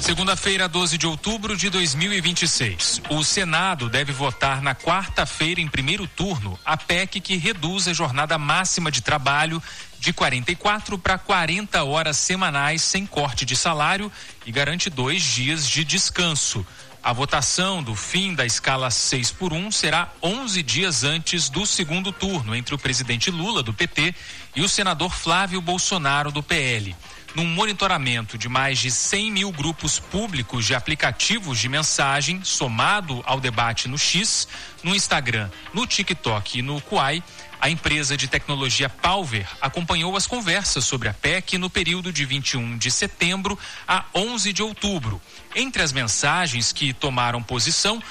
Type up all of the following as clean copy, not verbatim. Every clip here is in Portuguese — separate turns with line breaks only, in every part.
Segunda-feira, 12 de outubro de 2026. O Senado deve votar na quarta-feira, em primeiro turno, a PEC que reduz a jornada máxima de trabalho de 44 para 40 horas semanais sem corte de salário e garante 2 dias de descanso. A votação do fim da escala 6x1 será 11 dias antes do segundo turno entre o presidente Lula, do PT, e o senador Flávio Bolsonaro, do PL. Num monitoramento de mais de 100 mil grupos públicos de aplicativos de mensagem, somado ao debate no X, no Instagram, no TikTok e no Quai, a empresa de tecnologia Palver acompanhou as conversas sobre a PEC no período de 21 de setembro a 11 de outubro. Entre as mensagens que tomaram posição,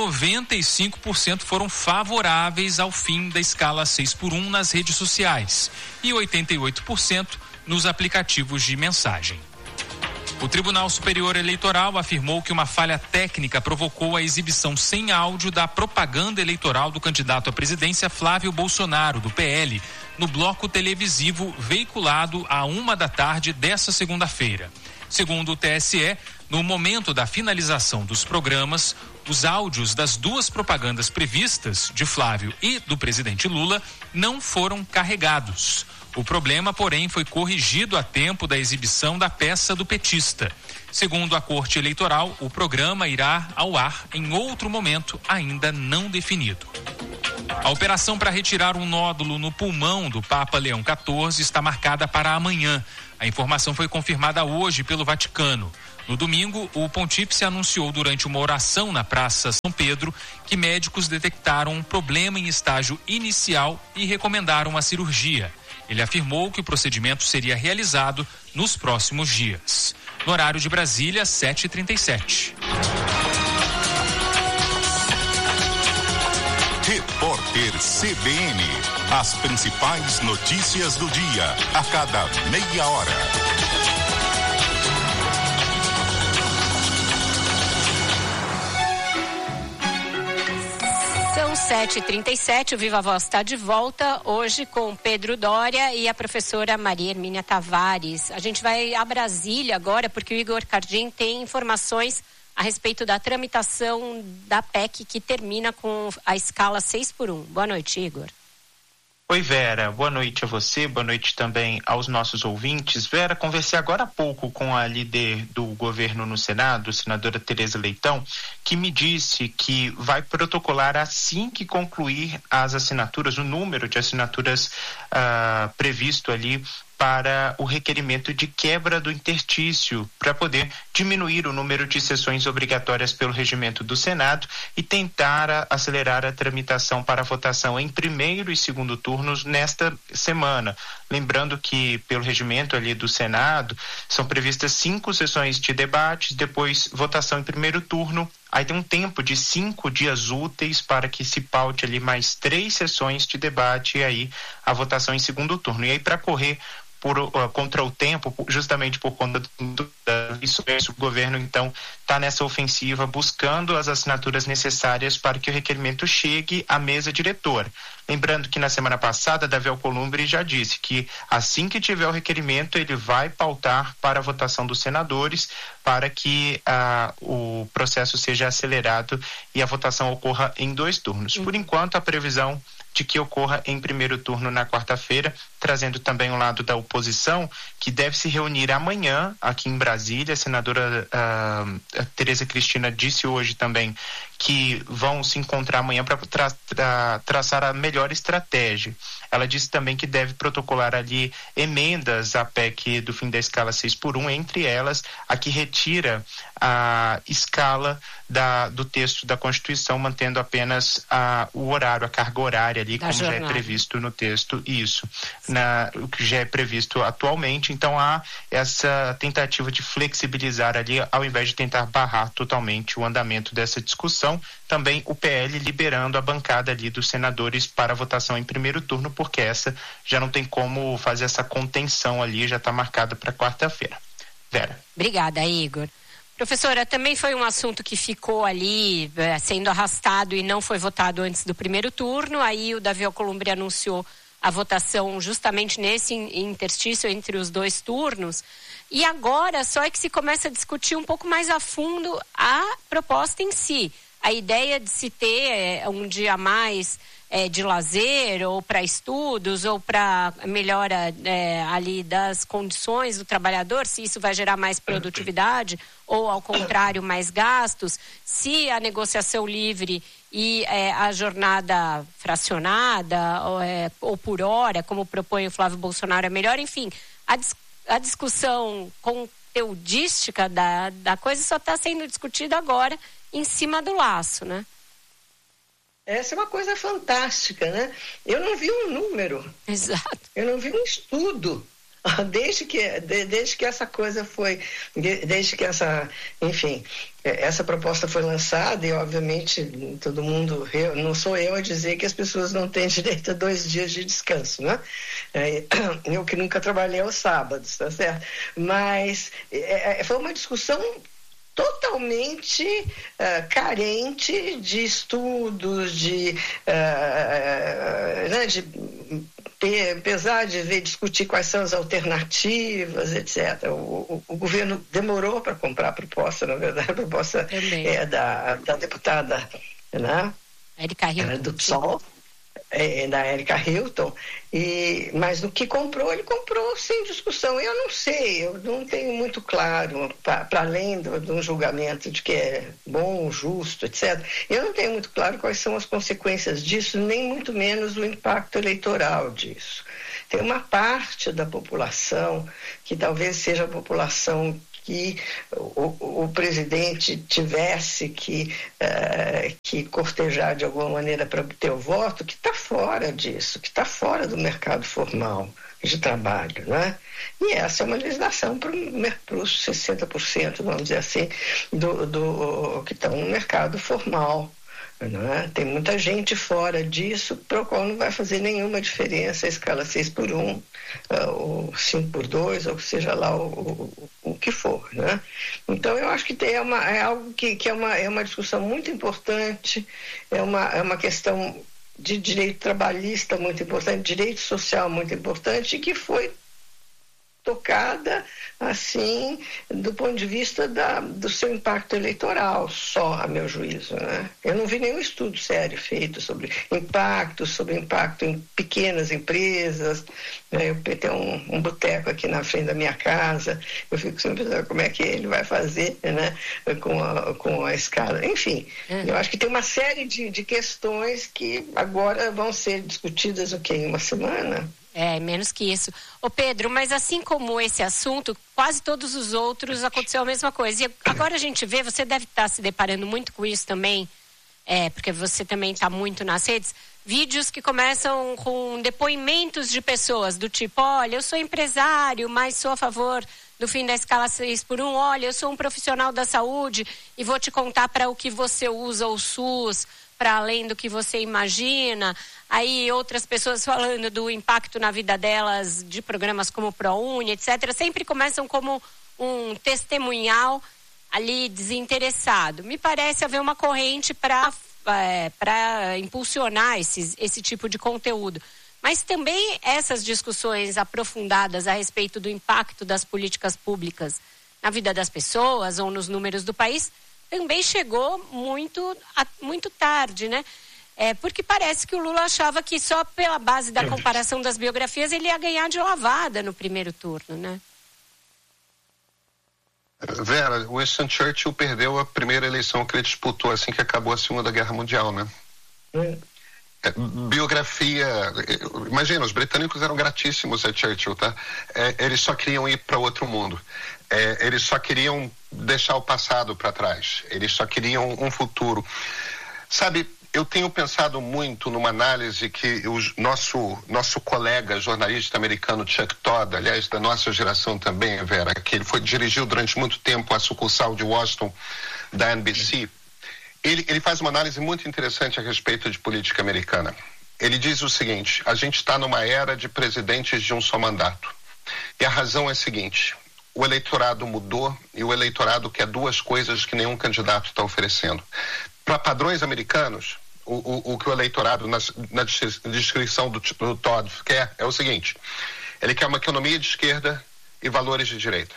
95% foram favoráveis ao fim da escala 6x1 nas redes sociais e 88% nos aplicativos de mensagem. O Tribunal Superior Eleitoral afirmou que uma falha técnica provocou a exibição sem áudio da propaganda eleitoral do candidato à presidência Flávio Bolsonaro, do PL, no bloco televisivo veiculado à 1h dessa segunda-feira. Segundo o TSE, no momento da finalização dos programas, os áudios das 2 propagandas previstas, de Flávio e do presidente Lula, não foram carregados. O problema, porém, foi corrigido a tempo da exibição da peça do petista. Segundo a Corte Eleitoral, o programa irá ao ar em outro momento ainda não definido. A operação para retirar um nódulo no pulmão do Papa Leão XIV está marcada para amanhã. A informação foi confirmada hoje pelo Vaticano. No domingo, o pontífice anunciou durante uma oração na Praça São Pedro que médicos detectaram um problema em estágio inicial e recomendaram a cirurgia. Ele afirmou que o procedimento seria realizado nos próximos dias. No horário de Brasília, 7h37.
Repórter CBN. As principais notícias do dia, a cada meia hora.
São 7h37, o Viva Voz está de volta, hoje com Pedro Doria e a professora Maria Hermínia Tavares. A gente vai a Brasília agora, porque o Igor Cardim tem informações a respeito da tramitação da PEC que termina com a escala 6x1. Boa noite, Igor.
Oi, Vera. Boa noite a você, boa noite também aos nossos ouvintes. Vera, conversei agora há pouco com a líder do governo no Senado, a senadora Tereza Leitão, que me disse que vai protocolar assim que concluir as assinaturas, o número de assinaturas previsto ali para o requerimento de quebra do interstício, para poder diminuir o número de sessões obrigatórias pelo regimento do Senado e tentar acelerar a tramitação para a votação em primeiro e segundo turnos nesta semana. Lembrando que, pelo regimento ali do Senado, são previstas 5 sessões de debates, depois votação em primeiro turno. Aí tem um tempo de 5 dias úteis para que se paute ali mais 3 sessões de debate e aí a votação em segundo turno. E aí, para correr contra o tempo, justamente por conta isso, o governo então está nessa ofensiva buscando as assinaturas necessárias para que o requerimento chegue à mesa diretora. Lembrando que na semana passada, Davi Alcolumbre já disse que assim que tiver o requerimento, ele vai pautar para a votação dos senadores para que o processo seja acelerado e a votação ocorra em 2 turnos. Por enquanto, a previsão de que ocorra em primeiro turno na quarta-feira, trazendo também o lado da oposição, que deve se reunir amanhã aqui em Brasília. A senadora Tereza Cristina disse hoje também que vão se encontrar amanhã para traçar a melhor estratégia. Ela disse também que deve protocolar ali emendas à PEC do fim da escala 6x1, entre elas a que retira a escala do texto da Constituição, mantendo apenas o horário, a carga horária ali, como já é previsto no texto, o que já é previsto atualmente. Então há essa tentativa de flexibilizar ali, ao invés de tentar barrar totalmente o andamento dessa discussão. Também o PL liberando a bancada ali dos senadores para a votação em primeiro turno, porque essa já não tem como fazer essa contenção ali, já está marcada para quarta-feira. Vera.
Obrigada, Igor. Professora, também foi um assunto que ficou ali sendo arrastado e não foi votado antes do primeiro turno. Aí o Davi Alcolumbre anunciou a votação justamente nesse interstício entre os 2 turnos. E agora só é que se começa a discutir um pouco mais a fundo a proposta em si. A ideia de se ter um dia a mais de lazer, ou para estudos, ou para melhora ali das condições do trabalhador, se isso vai gerar mais produtividade, ou ao contrário, mais gastos, se a negociação livre e a jornada fracionada, ou por hora, como propõe o Flávio Bolsonaro, é melhor. Enfim, a discussão conteudística da coisa só está sendo discutida agora em cima do laço, né?
Essa é uma coisa fantástica, né? Eu não vi um número.
Exato.
Eu não vi um estudo. Desde que essa coisa foi, desde que essa proposta foi lançada, e obviamente todo mundo, não sou eu a dizer que as pessoas não têm direito a 2 dias de descanso, né? Eu que nunca trabalhei aos sábados, tá certo? Mas foi uma discussão totalmente carente de estudos, apesar de discutir quais são as alternativas, etc. O governo demorou para comprar a proposta, na verdade, a proposta é da deputada, né?
Érica Hilton.
Do PSOL, da Érica Hilton, mas no que comprou, ele comprou sem discussão. Eu não sei, eu não tenho muito claro, para além de um julgamento de que é bom, justo, etc., eu não tenho muito claro quais são as consequências disso, nem muito menos o impacto eleitoral disso. Tem uma parte da população, que talvez seja a população que o presidente tivesse que cortejar de alguma maneira para obter o voto, que está fora disso, que está fora do mercado formal de trabalho, né? E essa é uma legislação para os 60%, vamos dizer assim, do que estão no mercado formal. Não é? Tem muita gente fora disso, para o qual não vai fazer nenhuma diferença a escala 6x1, ou 5x2, ou seja lá o que for. Né? Então, eu acho que é algo que é uma discussão muito importante, é uma questão de direito trabalhista muito importante, direito social muito importante, e que foi tocada, assim, do ponto de vista do seu impacto eleitoral, só, a meu juízo, né? Eu não vi nenhum estudo sério feito sobre impacto em pequenas empresas, né? Eu tenho um boteco aqui na frente da minha casa, eu fico sempre pensando como é que ele vai fazer, né? Com a escala, enfim, eu acho que tem uma série de questões que agora vão ser discutidas, em uma semana?
Menos que isso. Ô Pedro, mas assim como esse assunto, quase todos os outros aconteceu a mesma coisa. E agora a gente vê, você deve estar se deparando muito com isso também, porque você também está muito nas redes, vídeos que começam com depoimentos de pessoas do tipo, olha, eu sou empresário, mas sou a favor do fim da escala 6x1, olha, eu sou um profissional da saúde e vou te contar para o que você usa o SUS, para além do que você imagina. Aí outras pessoas falando do impacto na vida delas de programas como o ProUni, etc. Sempre começam como um testemunhal ali desinteressado. Me parece haver uma corrente para impulsionar esse tipo de conteúdo. Mas também essas discussões aprofundadas a respeito do impacto das políticas públicas na vida das pessoas ou nos números do país também chegou muito tarde, né? Porque parece que o Lula achava que só pela base da comparação das biografias ele ia ganhar de lavada no primeiro turno, né?
Vera, Winston Churchill perdeu a primeira eleição que ele disputou assim que acabou a Segunda Guerra Mundial, né? Biografia, imagina, os britânicos eram gratíssimos a Churchill, tá? Eles só queriam ir para outro mundo. Eles só queriam deixar o passado para trás. Eles só queriam um futuro. Sabe, eu tenho pensado muito numa análise que o nosso colega jornalista americano Chuck Todd, aliás, da nossa geração também, Vera, que ele dirigiu durante muito tempo a sucursal de Washington da NBC. Ele faz uma análise muito interessante a respeito de política americana. Ele diz o seguinte: a gente está numa era de presidentes de um só mandato. E a razão é a seguinte: o eleitorado mudou e o eleitorado quer duas coisas que nenhum candidato está oferecendo. Para padrões americanos, o que o eleitorado, na descrição do Todd, quer é o seguinte: ele quer uma economia de esquerda e valores de direita.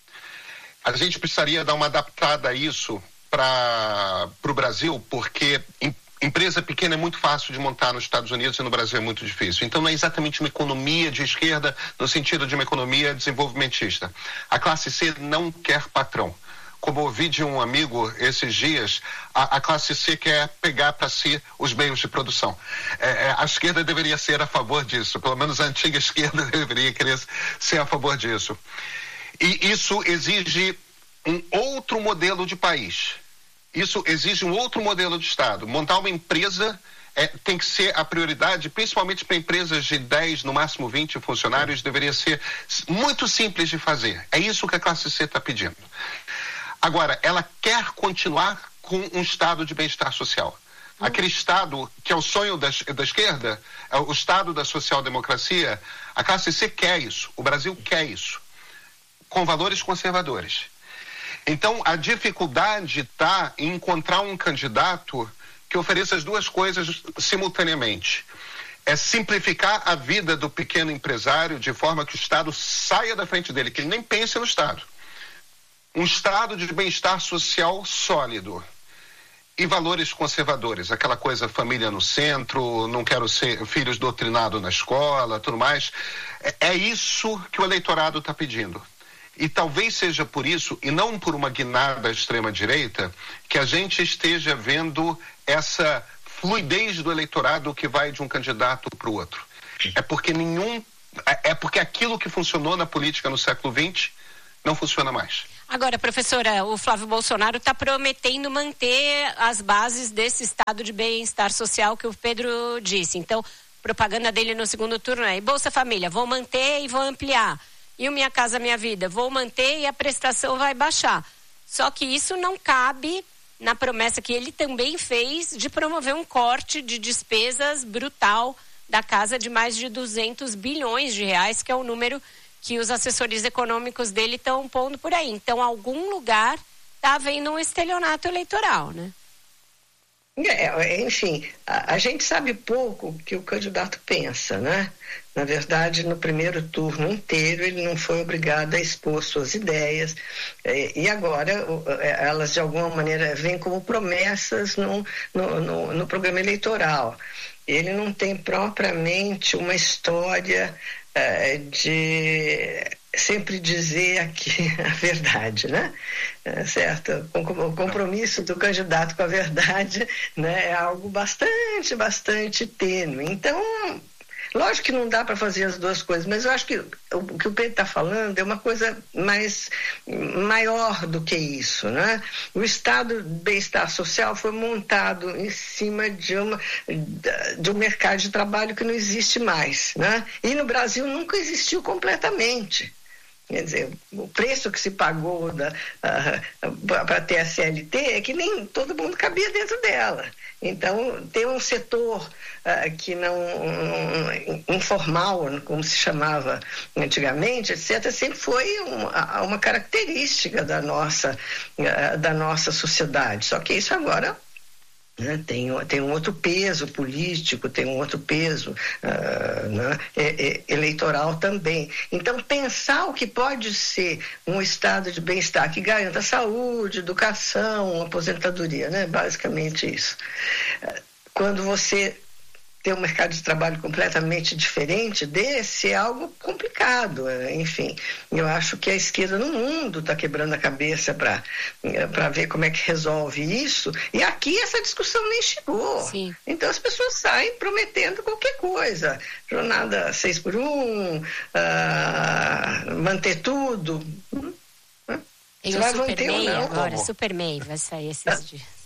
A gente precisaria dar uma adaptada a isso para o Brasil, porque empresa pequena é muito fácil de montar nos Estados Unidos e no Brasil é muito difícil. Então não é exatamente uma economia de esquerda no sentido de uma economia desenvolvimentista. A classe C não quer patrão. Como ouvi de um amigo esses dias, a classe C quer pegar para si os meios de produção. A esquerda deveria ser a favor disso, pelo menos a antiga esquerda deveria querer ser a favor disso. E isso exige um outro modelo de país. Isso exige um outro modelo de Estado. Montar uma empresa tem que ser a prioridade, principalmente para empresas de 10, no máximo 20 funcionários, deveria ser muito simples de fazer. É isso que a classe C está pedindo. Agora, ela quer continuar com um estado de bem-estar social. Aquele estado que é o sonho da esquerda, é o estado da social-democracia, a classe C quer isso, o Brasil quer isso, com valores conservadores. Então, a dificuldade está em encontrar um candidato que ofereça as duas coisas simultaneamente. É simplificar a vida do pequeno empresário de forma que o Estado saia da frente dele, que ele nem pense no Estado. Um estado de bem-estar social sólido e valores conservadores, aquela coisa família no centro, não quero ser filhos doutrinados na escola, tudo mais. É isso que o eleitorado está pedindo. E talvez seja por isso, e não por uma guinada à extrema-direita, que a gente esteja vendo essa fluidez do eleitorado que vai de um candidato para o outro. É porque aquilo que funcionou na política no século XX não funciona mais.
Agora, professora, o Flávio Bolsonaro está prometendo manter as bases desse estado de bem-estar social que o Pedro disse. Então, propaganda dele no segundo turno é: Bolsa Família, vou manter e vou ampliar. E o Minha Casa Minha Vida, vou manter e a prestação vai baixar. Só que isso não cabe na promessa que ele também fez de promover um corte de despesas brutal da casa de mais de 200 bilhões de reais, que é o número que os assessores econômicos dele estão pondo por aí. Então, algum lugar está havendo um estelionato eleitoral, né?
Enfim, a gente sabe pouco o que o candidato pensa, né? Na verdade, no primeiro turno inteiro, ele não foi obrigado a expor suas ideias, e agora elas, de alguma maneira, vêm como promessas no programa eleitoral. Ele não tem propriamente uma história de sempre dizer aqui a verdade, né? Certo? O compromisso do candidato com a verdade, né, é algo bastante tênue. Então, lógico que não dá para fazer as duas coisas, mas eu acho que o que o Pedro está falando é uma coisa maior do que isso, né? O estado de bem-estar social foi montado em cima de um mercado de trabalho que não existe mais, né? E no Brasil nunca existiu completamente. Quer dizer, o preço que se pagou para ter a CLT é que nem todo mundo cabia dentro dela. Então, ter um setor que não informal, como se chamava antigamente, etc., sempre foi uma característica da nossa sociedade. Só que isso agora, né, tem um outro peso político, tem um outro peso eleitoral também. Então, pensar o que pode ser um estado de bem-estar que garanta saúde, educação, aposentadoria, né? Basicamente isso. Quando você tem um mercado de trabalho completamente diferente desse, é algo complicado. Enfim, eu acho que a esquerda no mundo está quebrando a cabeça para ver como é que resolve isso, e aqui essa discussão nem chegou. Sim. Então as pessoas saem prometendo qualquer coisa, jornada 6x1, manter tudo.
Tem o Supermei agora, Supermei vai sair esses dias.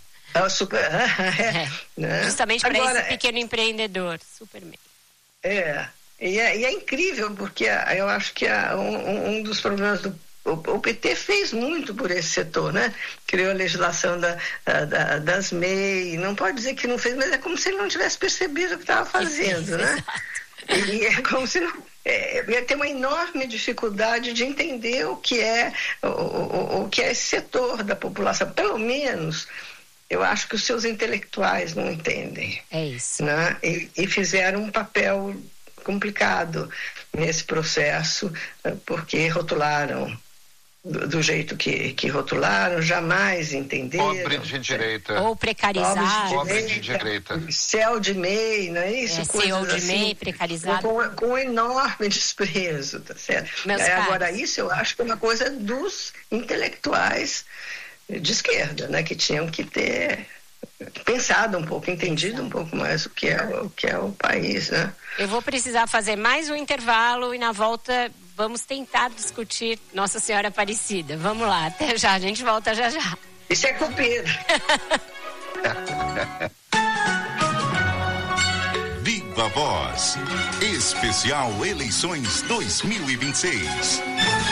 Justamente para esse pequeno empreendedor, Supermei.
E é incrível, porque eu acho que um dos problemas o PT fez muito por esse setor, né? Criou a legislação das MEI, não pode dizer que não fez, mas é como se ele não tivesse percebido o que estava fazendo, né? E é como se não... ia ter uma enorme dificuldade de entender o que é esse setor da população, pelo menos. eu acho que os seus intelectuais não entendem.
É isso.
Né? E fizeram um papel complicado nesse processo, porque rotularam do jeito que rotularam, jamais entenderam.
Pobre de direita.
Ou precarizado.
Pobre de direita.
Céu de MEI, não é isso?
Céu de MEI,
assim,
precarizado.
Com enorme desprezo, tá certo? Agora, isso eu acho que é uma coisa dos intelectuais de esquerda, né? Que tinham que ter pensado um pouco, entendido um pouco mais o que é o país, né?
Eu vou precisar fazer mais um intervalo e na volta vamos tentar discutir Nossa Senhora Aparecida. Vamos lá, até já, a gente volta já.
Isso é com o Pedro.
Viva Voz, especial Eleições 2026.